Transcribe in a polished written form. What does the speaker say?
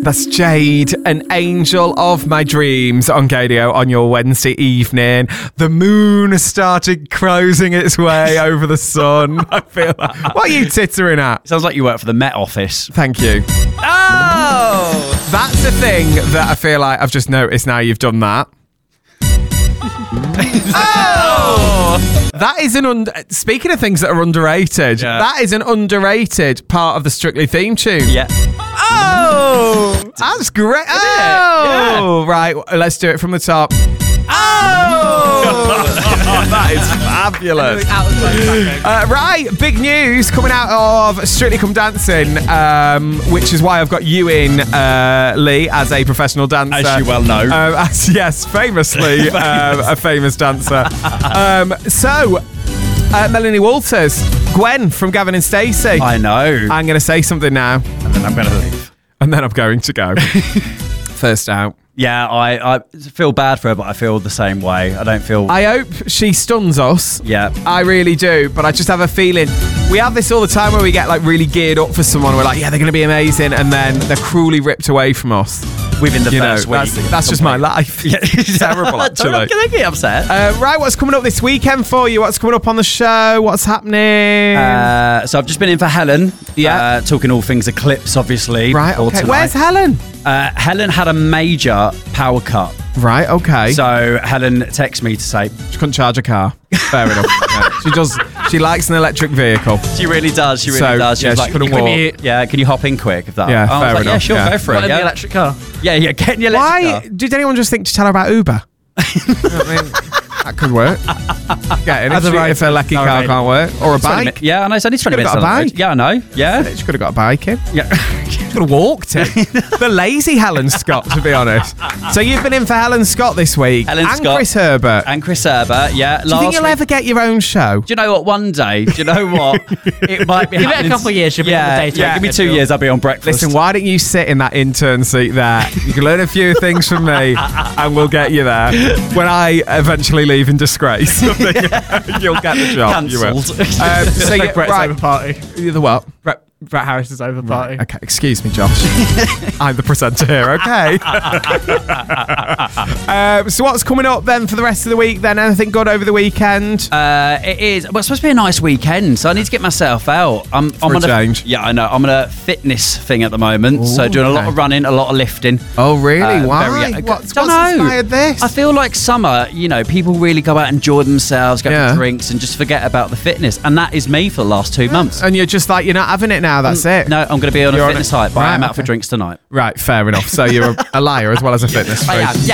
That's Jade, an angel of my dreams on Gadio on your Wednesday evening. The moon has started closing its way over the sun. I feel like. What are you tittering at? Sounds like you work for the Met Office. Thank you. Oh! That's the thing that I feel like I've just noticed now you've done that. Oh! That is speaking of things that are underrated, that is an underrated part of the Strictly theme tune. Yeah. Oh! That's great. Oh! Yeah. Right, let's do it from the top. Oh! That is fabulous. Right, big news coming out of Strictly Come Dancing, which is why I've got you in, Lee, as a professional dancer. As you well know. Yes, famously a famous dancer. Melanie Walters, Gwen from Gavin and Stacey. I know. I'm going to say something now. And then I'm going to leave. And then I'm going to go. First out. Yeah, I feel bad for her, but I feel the same way. I hope she stuns us. Yeah. I really do, but I just have a feeling. We have this all the time where we get like really geared up for someone. We're like, yeah, they're going to be amazing. And then they're cruelly ripped away from us. Within the first week. That's just my life. Yeah. It's terrible, actually. Don't get upset. Right, what's coming up this weekend for you? What's coming up on the show? What's happening? So I've just been in for Helen. Yeah. Talking all things Eclipse, obviously. Right, okay. Where's Helen? Helen had a major power cut. Right, okay. So Helen texted me to say she couldn't charge a car. Fair enough. Yeah. She likes an electric vehicle. She really does. She does. She was like, couldn't walk. Can you hop in quick? If that. Yeah, fair enough. Yeah, sure, go for it. Get in the electric car. Yeah, get in the electric car. Why did anyone just think to tell her about Uber? That could work. Yeah, if a Lecky car can't work. Or a bike. Yeah, I know. It's only 20 minutes. Got a bike. Yeah, I know. Yeah. She could have got a bike in. Yeah. She could have walked in. The lazy Helen Scott, to be honest. So you've been in for Helen Scott this week. Helen Scott. Chris Herbert. And Chris Herbert, yeah. Do you think you'll ever get your own show? Do you know what? One day. Do you know what? It might be Give it a couple of years. She'll be on the daytime. Yeah, give me 2 years. I'll be on breakfast. Listen, why don't you sit in that intern seat there? You can learn a few things from me and we'll get you there. When I eventually leave in disgrace, you'll get the job. Cancelled. So like Brett's over party. The what? Brett Harris's over party. Right, okay, excuse me, Josh. I'm the presenter here, okay? So what's coming up then for the rest of the week then? Anything good over the weekend? It is. Well, it's supposed to be a nice weekend, so I need to get myself out. I'm on a change. Yeah, I know. I'm on a fitness thing at the moment, so doing a lot of running, a lot of lifting. Oh, really? Why? What's inspired this? I feel like summer, people really go out and enjoy themselves, go for drinks and just forget about the fitness. And that is me for the last 2 months. And you're just like, you're not having it now, that's it. No, I'm going to be on a fitness hype, but I am out for drinks tonight. Right, fair enough. So you're a liar as well as a fitness freak. I am, yeah.